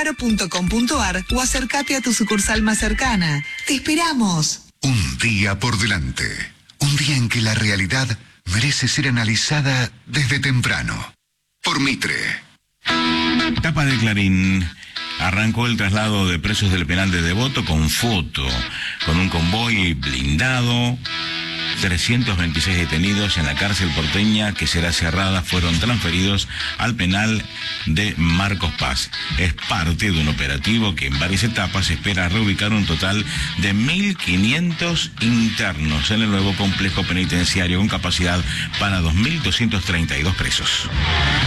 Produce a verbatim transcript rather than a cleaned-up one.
claro punto com punto ar o acércate a tu sucursal más cercana. ¡Te esperamos! Un día por delante. Un día en que la realidad merece ser analizada desde temprano. Por Mitre. Tapa de Clarín. Arrancó el traslado de presos del penal de Devoto con foto, con un convoy blindado. trescientos veintiséis detenidos en la cárcel porteña, que será cerrada, fueron transferidos al penal de Marcos Paz. Es parte de un operativo que en varias etapas espera reubicar un total de mil quinientos internos en el nuevo complejo penitenciario, con capacidad para dos mil doscientos treinta y dos presos.